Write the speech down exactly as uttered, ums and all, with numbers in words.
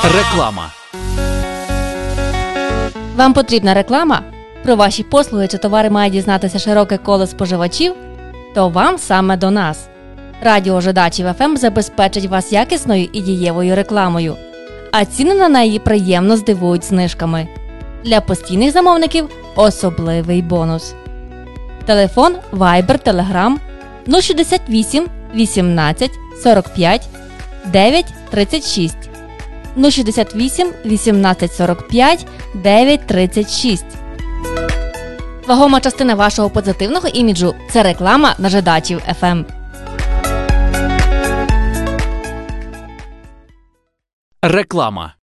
Реклама. Вам потрібна реклама? Про ваші послуги чи товари має дізнатися широке коло споживачів? То вам саме до нас. Радіо Жидачів еф ем забезпечить вас якісною і дієвою рекламою, а ціни на неї приємно здивують знижками. Для постійних замовників особливий бонус. Телефон Viber, Telegram нуль шістдесят вісім вісімнадцять сорок п'ять дев'ять тридцять шість. нуль шістдесят вісім вісімнадцять сорок п'ять дев'ять тридцять шість. Вагома частина вашого позитивного іміджу – це реклама на Жидачів еф ем. Реклама.